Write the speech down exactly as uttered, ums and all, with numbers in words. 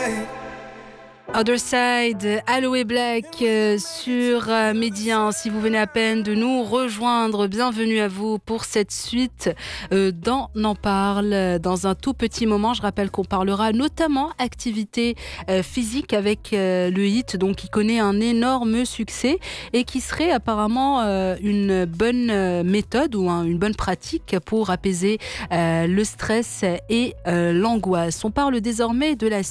Other Side, Aloe Black euh, sur euh, Médien. Si vous venez à peine de nous rejoindre, bienvenue à vous pour cette suite euh, dans N'en parle. Dans un tout petit moment, je rappelle qu'on parlera notamment activité euh, physique avec euh, le hit, donc qui connaît un énorme succès et qui serait apparemment euh, une bonne euh, méthode ou hein, une bonne pratique pour apaiser euh, le stress et euh, l'angoisse. On parle désormais de la